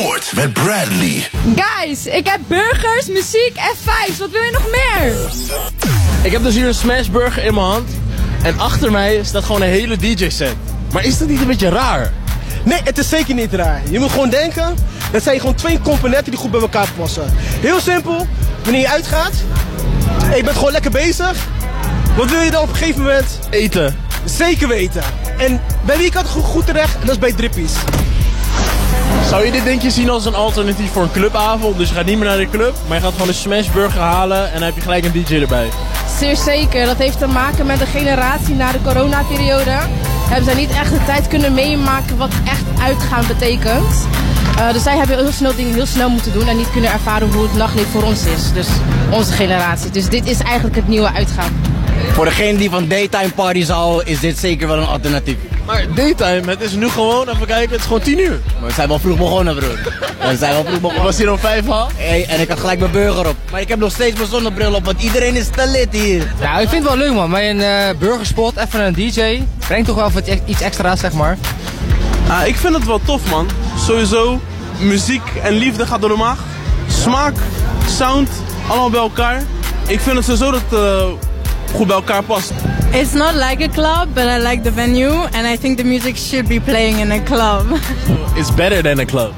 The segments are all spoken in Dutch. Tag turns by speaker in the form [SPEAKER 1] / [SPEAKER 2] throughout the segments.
[SPEAKER 1] Sport met Bradley.
[SPEAKER 2] Guys, ik heb burgers, muziek en vibes. Wat wil je nog meer?
[SPEAKER 3] Ik heb dus hier een smashburger in mijn hand. En achter mij staat gewoon een hele DJ-set. Maar is dat niet een beetje raar?
[SPEAKER 4] Nee, het is zeker niet raar. Je moet gewoon denken, dat zijn gewoon twee componenten die goed bij elkaar passen. Heel simpel, wanneer je uitgaat, en je bent gewoon lekker bezig. Wat wil je dan op een gegeven moment?
[SPEAKER 3] Eten.
[SPEAKER 4] Zeker weten. En bij wie kan het goed terecht? En dat is bij Drippies.
[SPEAKER 3] Zou je dit denk je zien als een alternatief voor een clubavond? Dus je gaat niet meer naar de club, maar je gaat gewoon een smashburger halen en dan heb je gelijk een DJ erbij.
[SPEAKER 2] Zeer zeker. Dat heeft te maken met de generatie na de coronaperiode. Hebben zij niet echt de tijd kunnen meemaken wat echt uitgaan betekent. Dus zij hebben heel snel dingen heel snel moeten doen en niet kunnen ervaren hoe het nachtleven voor ons is. Dus onze generatie. Dus dit is eigenlijk het nieuwe uitgaan.
[SPEAKER 5] Voor degene die van daytime parties houdt, is dit zeker wel een alternatief.
[SPEAKER 3] Maar daytime, het is nu gewoon, even kijken, het is gewoon 10 uur.
[SPEAKER 5] Maar we zijn wel vroeg begonnen, broer. We zijn wel vroeg begonnen.
[SPEAKER 3] Was hier om 5 al?
[SPEAKER 5] Hey, en ik had gelijk mijn burger op. Maar ik heb nog steeds mijn zonnebril op, want iedereen is te lit hier.
[SPEAKER 6] Ja, ik vind het wel leuk, man. Bij een burgerspot, even een DJ. Brengt toch wel iets extra's, zeg maar.
[SPEAKER 7] Ik vind het wel tof, man. Sowieso, muziek en liefde gaat door de maag. Smaak, sound, allemaal bij elkaar. Ik vind het sowieso dat het goed bij elkaar past.
[SPEAKER 8] It's not like a club, but I like the venue. And I think the music should be playing in a club.
[SPEAKER 3] It's better than a club.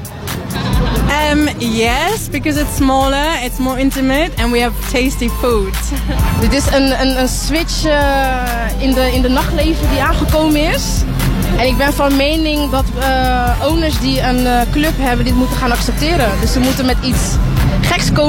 [SPEAKER 8] Yes, because it's smaller, it's more intimate, and we have tasty food.
[SPEAKER 2] Dit is een switch in de nachtleven die aangekomen is. En ik ben van mening dat owners die een club hebben dit moeten gaan accepteren. Dus ze moeten met iets geks komen.